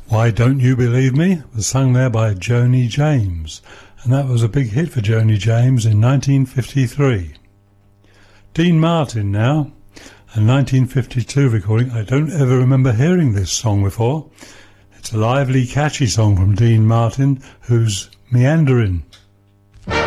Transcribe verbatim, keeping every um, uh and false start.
Why Don't You Believe Me was sung there by Joni James, and that was a big hit for Joni James in nineteen fifty-three. Dean Martin now, a nineteen fifty-two recording. I don't ever remember hearing this song before. It's a lively, catchy song from Dean Martin, who's meandering.